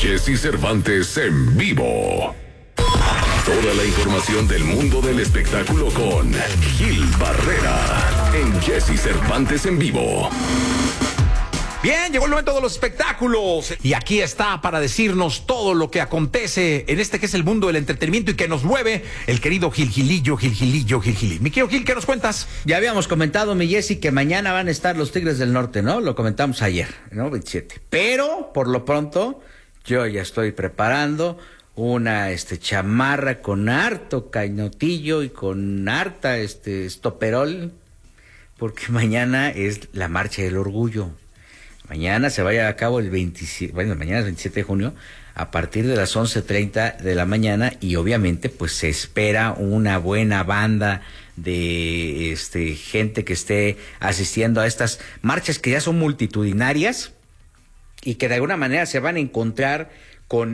Jesse Cervantes en vivo. Toda la información del mundo del espectáculo con Gil Barrera en Jesse Cervantes en vivo. Bien, llegó el momento de los espectáculos y aquí está para decirnos todo lo que acontece en este que es el mundo del entretenimiento y que nos mueve el querido Gilillo. Mi querido Gil, ¿qué nos cuentas? Ya habíamos comentado, mi Jessy, que mañana van a estar los Tigres del Norte, ¿no? Lo comentamos ayer, ¿no? 27. Pero, por lo pronto, yo ya estoy preparando una chamarra con harto cañotillo y con harta estoperol, porque mañana es la Marcha del Orgullo. Mañana se vaya a cabo mañana es 27 de junio, a partir de las 11:30 de la mañana, y obviamente pues se espera una buena banda de gente que esté asistiendo a estas marchas que ya son multitudinarias y que de alguna manera se van a encontrar con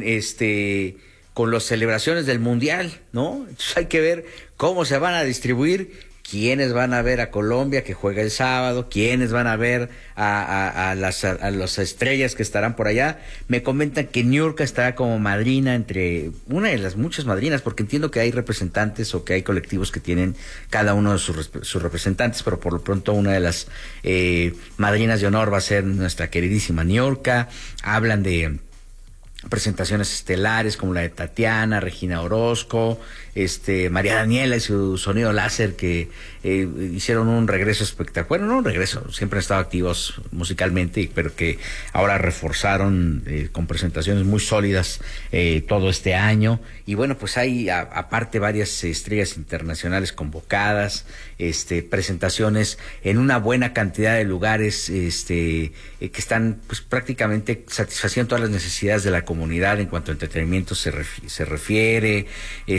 las celebraciones del Mundial, ¿no? Entonces hay que ver cómo se van a distribuir. ¿Quiénes van a ver a Colombia que juega el sábado? ¿Quiénes van a ver a las estrellas que estarán por allá? Me comentan que Niurka estará como madrina, entre una de las muchas madrinas, porque entiendo que hay representantes o que hay colectivos que tienen cada uno de sus representantes, pero por lo pronto una de las madrinas de honor va a ser nuestra queridísima Niurka. Hablan de presentaciones estelares como la de Tatiana, Regina Orozco, María Daniela y su sonido láser, que hicieron un regreso espectacular. Bueno, no un regreso, siempre han estado activos musicalmente, pero que ahora reforzaron con presentaciones muy sólidas todo este año. Y bueno, pues hay aparte varias estrellas internacionales convocadas, presentaciones en una buena cantidad de lugares que están pues prácticamente satisfaciendo todas las necesidades de la comunidad en cuanto a entretenimiento se refiere,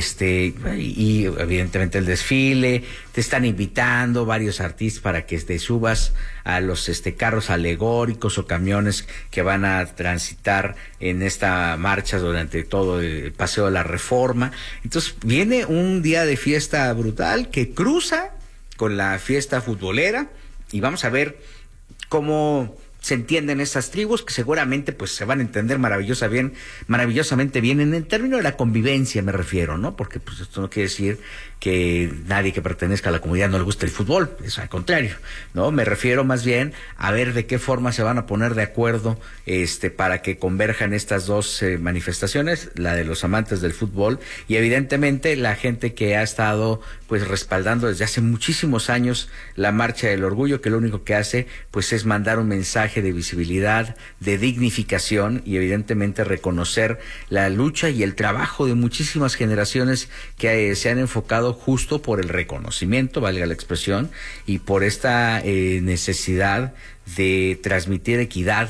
y evidentemente el desfile. Te están invitando varios artistas para que te subas a los carros alegóricos o camiones que van a transitar en esta marcha durante todo el Paseo de la Reforma. Entonces viene un día de fiesta brutal que cruza con la fiesta futbolera, y vamos a ver cómo se entienden estas tribus, que seguramente pues se van a entender maravillosamente bien en el término de la convivencia, me refiero, ¿no? Porque pues esto no quiere decir que nadie que pertenezca a la comunidad no le guste el fútbol, eso al contrario, ¿no? Me refiero más bien a ver de qué forma se van a poner de acuerdo para que converjan estas dos manifestaciones, la de los amantes del fútbol y evidentemente la gente que ha estado pues respaldando desde hace muchísimos años la Marcha del Orgullo, que lo único que hace pues es mandar un mensaje de visibilidad, de dignificación y evidentemente reconocer la lucha y el trabajo de muchísimas generaciones que se han enfocado justo por el reconocimiento, valga la expresión, y por esta necesidad de transmitir equidad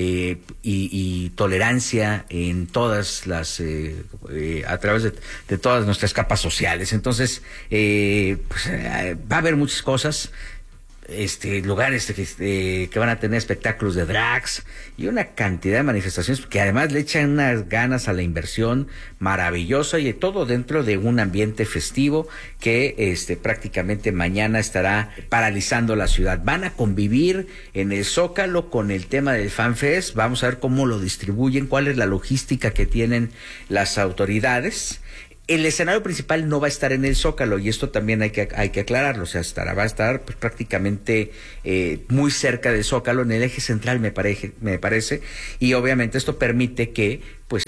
y tolerancia en todas las a través de todas nuestras capas sociales. Entonces va a haber muchas cosas, lugares que van a tener espectáculos de drags y una cantidad de manifestaciones que además le echan unas ganas a la inversión maravillosa, y todo dentro de un ambiente festivo que prácticamente mañana estará paralizando la ciudad. Van a convivir en el Zócalo con el tema del FanFest. Vamos a ver cómo lo distribuyen, cuál es la logística que tienen las autoridades. El escenario principal no va a estar en el Zócalo, y esto también hay que aclararlo. O sea, va a estar pues, prácticamente muy cerca del Zócalo, en el eje central, me parece, y obviamente esto permite que pues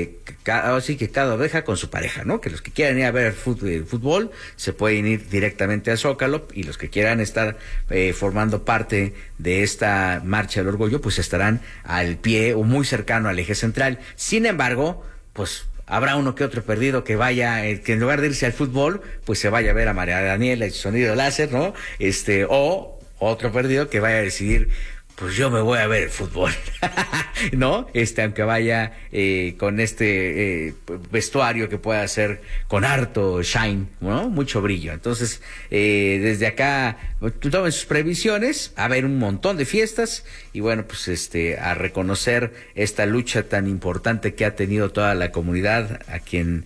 cada oveja con su pareja, ¿no? Que los que quieran ir a ver fútbol se pueden ir directamente al Zócalo, y los que quieran estar formando parte de esta Marcha del Orgullo pues estarán al pie o muy cercano al eje central. Sin embargo, pues habrá uno que otro perdido que que en lugar de irse al fútbol, pues se vaya a ver a María Daniela y su sonido láser, ¿no? O otro perdido que vaya a decidir, pues yo me voy a ver el fútbol, ¿no? Aunque vaya con vestuario que pueda ser con harto shine, ¿no? Mucho brillo. Entonces, desde acá, tomen sus previsiones, a ver un montón de fiestas, y bueno, pues a reconocer esta lucha tan importante que ha tenido toda la comunidad, a quien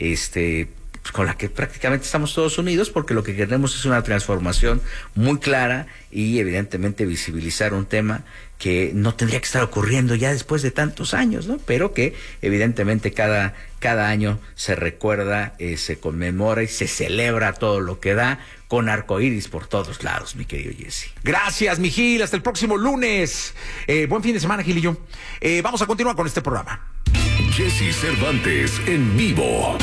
con la que prácticamente estamos todos unidos, porque lo que queremos es una transformación muy clara y evidentemente visibilizar un tema que no tendría que estar ocurriendo ya después de tantos años, ¿no? Pero que evidentemente cada año se recuerda, se conmemora y se celebra todo lo que da, con arcoíris por todos lados, mi querido Jesse. Gracias, mi Gil. Hasta el próximo lunes. Buen fin de semana, Gil y yo. Vamos a continuar con este programa. Jesse Cervantes en vivo.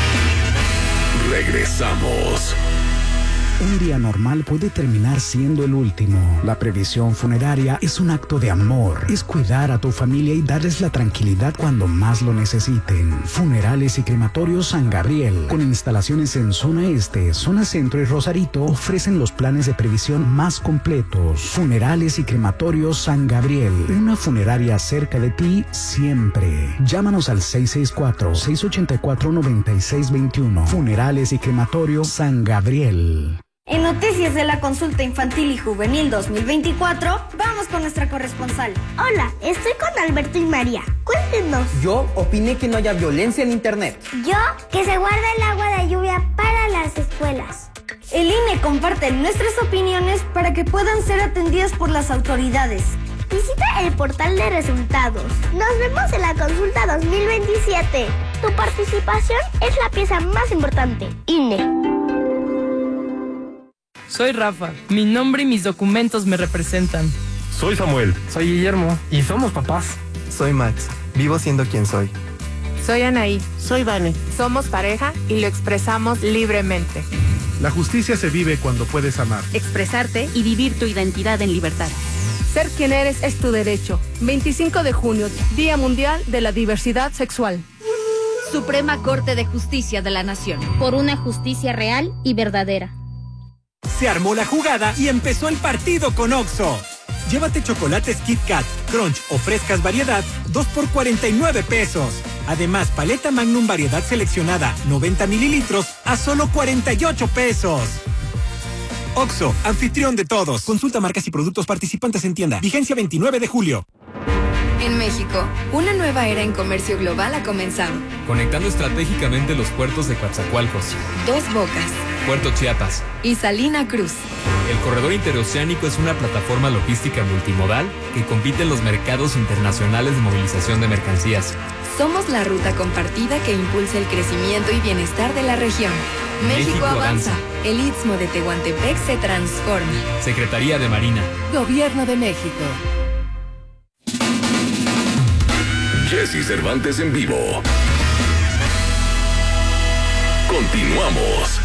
Regresamos. Un día normal puede terminar siendo el último. La previsión funeraria es un acto de amor. Es cuidar a tu familia y darles la tranquilidad cuando más lo necesiten. Funerales y Crematorios San Gabriel, con instalaciones en Zona Este, Zona Centro y Rosarito, ofrecen los planes de previsión más completos. Funerales y Crematorios San Gabriel, una funeraria cerca de ti siempre. Llámanos al 664-684-9621. Funerales y Crematorios San Gabriel. En Noticias de la Consulta Infantil y Juvenil 2024, vamos con nuestra corresponsal. Hola, estoy con Alberto y María. Cuéntenos. Yo opiné que no haya violencia en internet. Yo, que se guarde el agua de lluvia para las escuelas. El INE comparte nuestras opiniones para que puedan ser atendidas por las autoridades. Visita el portal de resultados. Nos vemos en la consulta 2027. Tu participación es la pieza más importante. INE. Soy Rafa. Mi nombre y mis documentos me representan. Soy Samuel. Soy Guillermo. Y somos papás. Soy Max. Vivo siendo quien soy. Soy Anaí. Soy Vane. Somos pareja y lo expresamos libremente. La justicia se vive cuando puedes amar, expresarte y vivir tu identidad en libertad. Ser quien eres es tu derecho. 25 de junio, Día Mundial de la Diversidad Sexual. Suprema Corte de Justicia de la Nación. Por una justicia real y verdadera. Se armó la jugada y empezó el partido con Oxxo. Llévate chocolates Kit Kat, Crunch o frescas variedad, 2 por 49 pesos. Además, paleta Magnum variedad seleccionada, 90 mililitros, a solo 48 pesos. Oxxo, anfitrión de todos. Consulta marcas y productos participantes en tienda. Vigencia 29 de julio. En México, una nueva era en comercio global ha comenzado. Conectando estratégicamente los puertos de Coatzacoalcos, Dos Bocas, Puerto Chiapas y Salina Cruz. El corredor interoceánico es una plataforma logística multimodal que compite en los mercados internacionales de movilización de mercancías. Somos la ruta compartida que impulsa el crecimiento y bienestar de la región. México avanza. El Istmo de Tehuantepec se transforma. Secretaría de Marina. Gobierno de México. Jesse Cervantes en vivo. Continuamos.